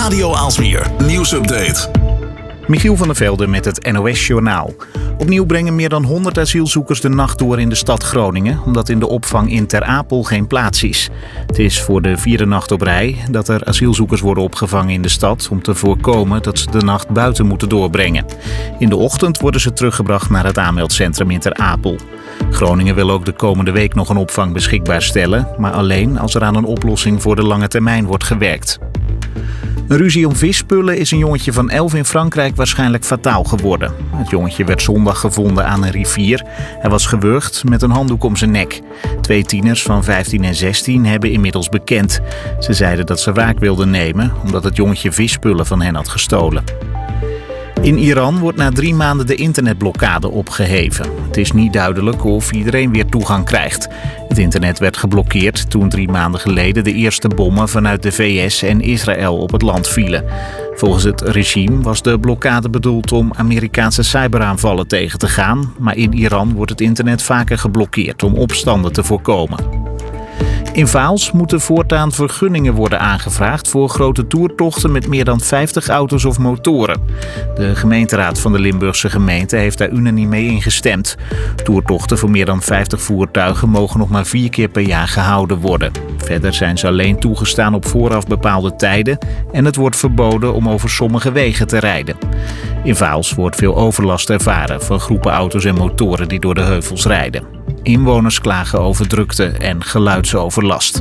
Radio Aalsmeer nieuwsupdate. Michiel van der Velde met het NOS-journaal. Opnieuw brengen meer dan 100 asielzoekers de nacht door in de stad Groningen, omdat in de opvang in Ter Apel geen plaats is. Het is voor de vierde nacht op rij dat er asielzoekers worden opgevangen in de stad om te voorkomen dat ze de nacht buiten moeten doorbrengen. In de ochtend worden ze teruggebracht naar het aanmeldcentrum in Ter Apel. Groningen wil ook de komende week nog een opvang beschikbaar stellen, maar alleen als er aan een oplossing voor de lange termijn wordt gewerkt. Een ruzie om visspullen is een jongetje van 11 in Frankrijk waarschijnlijk fataal geworden. Het jongetje werd zondag gevonden aan een rivier. Hij was gewurgd met een handdoek om zijn nek. 2 tieners van 15 en 16 hebben inmiddels bekend. Ze zeiden dat ze wraak wilden nemen omdat het jongetje visspullen van hen had gestolen. In Iran wordt na 3 maanden de internetblokkade opgeheven. Het is niet duidelijk of iedereen weer toegang krijgt. Het internet werd geblokkeerd toen 3 maanden geleden de eerste bommen vanuit de VS en Israël op het land vielen. Volgens het regime was de blokkade bedoeld om Amerikaanse cyberaanvallen tegen te gaan, maar in Iran wordt het internet vaker geblokkeerd om opstanden te voorkomen. In Vaals moeten voortaan vergunningen worden aangevraagd voor grote toertochten met meer dan 50 auto's of motoren. De gemeenteraad van de Limburgse gemeente heeft daar unaniem mee ingestemd. Toertochten voor meer dan 50 voertuigen mogen nog maar 4 keer per jaar gehouden worden. Verder zijn ze alleen toegestaan op vooraf bepaalde tijden en het wordt verboden om over sommige wegen te rijden. In Vaals wordt veel overlast ervaren van groepen auto's en motoren die door de heuvels rijden. Inwoners klagen over drukte en geluidsoverlast.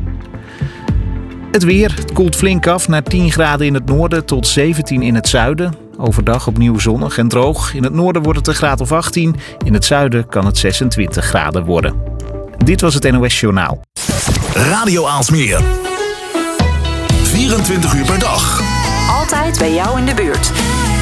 Het weer. Het koelt flink af naar 10 graden in het noorden tot 17 in het zuiden. Overdag opnieuw zonnig en droog. In het noorden wordt het een graad of 18. In het zuiden kan het 26 graden worden. Dit was het NOS Journaal. Radio Aalsmeer. 24 uur per dag. Altijd bij jou in de buurt.